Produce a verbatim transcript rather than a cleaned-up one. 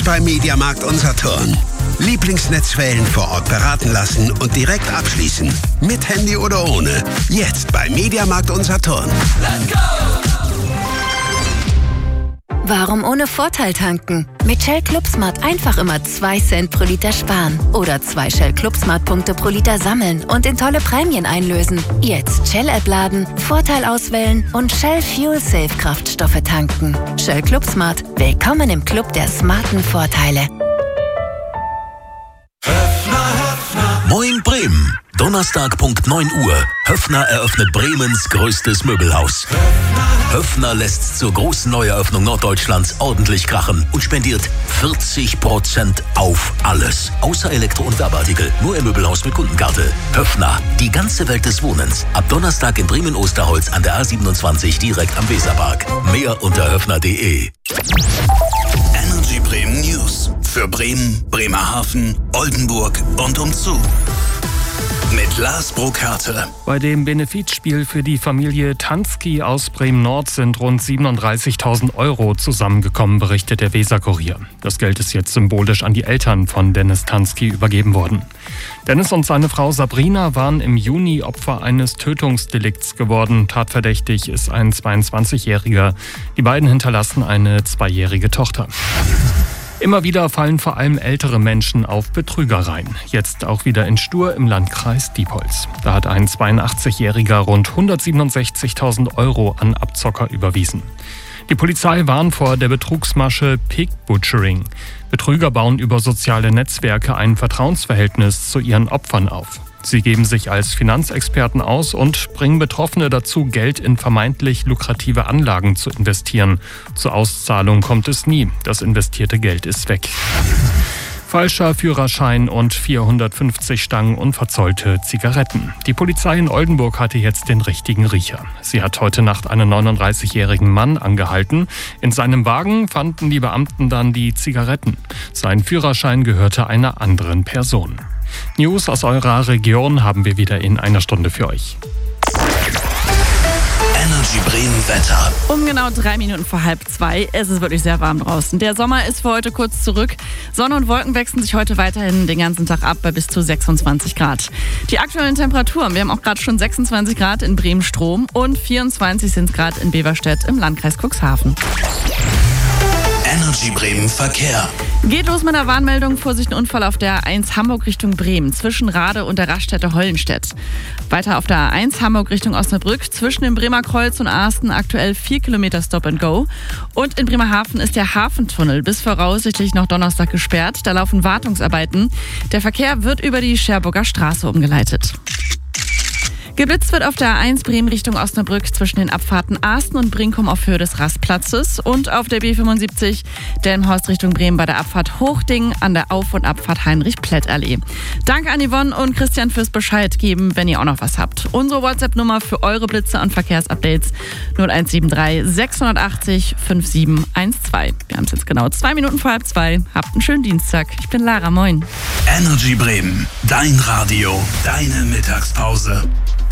beim Mediamarkt Unsaturn. Lieblingsnetzwellen vor Ort beraten lassen und direkt abschließen. Mit Handy oder ohne. Jetzt beim Mediamarkt Unsaturn. Let's go! Warum ohne Vorteil tanken? Mit Shell ClubSmart einfach immer zwei Cent pro Liter sparen. Oder zwei Shell ClubSmart-Punkte pro Liter sammeln und in tolle Prämien einlösen. Jetzt Shell-App laden, Vorteil auswählen und Shell Fuel Safe Kraftstoffe tanken. Shell ClubSmart. Willkommen im Club der smarten Vorteile. Moin Bremen. Donnerstag Punkt neun Uhr. Höffner eröffnet Bremens größtes Möbelhaus. Höffner lässt zur großen Neueröffnung Norddeutschlands ordentlich krachen und spendiert vierzig Prozent auf alles. Außer Elektro- und Werbeartikel. Nur im Möbelhaus mit Kundenkarte. Höffner, die ganze Welt des Wohnens. Ab Donnerstag in Bremen-Osterholz an der A siebenundzwanzig direkt am Weserpark. Mehr unter höffner punkt de. Energy Bremen News. Für Bremen, Bremerhaven, Oldenburg und umzu. Mit Lars Burkhardt. Bei dem Benefizspiel für die Familie Tansky aus Bremen-Nord sind rund siebenunddreißigtausend Euro zusammengekommen, berichtet der Weser-Kurier. Das Geld ist jetzt symbolisch an die Eltern von Dennis Tansky übergeben worden. Dennis und seine Frau Sabrina waren im Juni Opfer eines Tötungsdelikts geworden. Tatverdächtig ist ein zweiundzwanzigjähriger. Die beiden hinterlassen eine zweijährige Tochter. Immer wieder fallen vor allem ältere Menschen auf Betrügereien. Jetzt auch wieder in Stur im Landkreis Diepholz. Da hat ein zweiundachtzigjähriger rund hundertsiebenundsechzigtausend Euro an Abzocker überwiesen. Die Polizei warnt vor der Betrugsmasche Pig Butchering. Betrüger bauen über soziale Netzwerke ein Vertrauensverhältnis zu ihren Opfern auf. Sie geben sich als Finanzexperten aus und bringen Betroffene dazu, Geld in vermeintlich lukrative Anlagen zu investieren. Zur Auszahlung kommt es nie. Das investierte Geld ist weg. Falscher Führerschein und vierhundertfünfzig Stangen unverzollte Zigaretten. Die Polizei in Oldenburg hatte jetzt den richtigen Riecher. Sie hat heute Nacht einen neununddreißigjährigen Mann angehalten. In seinem Wagen fanden die Beamten dann die Zigaretten. Sein Führerschein gehörte einer anderen Person. News aus eurer Region haben wir wieder in einer Stunde für euch. Energy Bremen Wetter. Um genau drei Minuten vor halb zwei. Es ist wirklich sehr warm draußen. Der Sommer ist für heute kurz zurück. Sonne und Wolken wechseln sich heute weiterhin den ganzen Tag ab bei bis zu sechsundzwanzig Grad. Die aktuellen Temperaturen, wir haben auch gerade schon sechsundzwanzig Grad in Bremen-Strom und vierundzwanzig sind es gerade in Beverstedt im Landkreis Cuxhaven. Energy Bremen Verkehr. Geht los mit einer Warnmeldung. Vorsicht, ein Unfall auf der A eins Hamburg Richtung Bremen zwischen Rade und der Raststätte Hollenstedt. Weiter auf der A eins Hamburg Richtung Osnabrück zwischen dem Bremer Kreuz und Arsten aktuell vier Kilometer Stop and Go. Und in Bremerhaven ist der Hafentunnel bis voraussichtlich noch Donnerstag gesperrt. Da laufen Wartungsarbeiten. Der Verkehr wird über die Scherburger Straße umgeleitet. Geblitzt wird auf der A eins Bremen Richtung Osnabrück zwischen den Abfahrten Arsten und Brinkum auf Höhe des Rastplatzes und auf der B fünfundsiebzig Delmenhorst Richtung Bremen bei der Abfahrt Hochding an der Auf- und Abfahrt Heinrich-Plätt-Allee. Danke an Yvonne und Christian fürs Bescheid geben, wenn ihr auch noch was habt. Unsere WhatsApp-Nummer für eure Blitze und Verkehrsupdates null eins sieben drei sechs acht null fünf sieben eins zwei. Wir haben es jetzt genau zwei Minuten vor halb zwei. Habt einen schönen Dienstag. Ich bin Lara, moin. Energy Bremen, dein Radio, deine Mittagspause.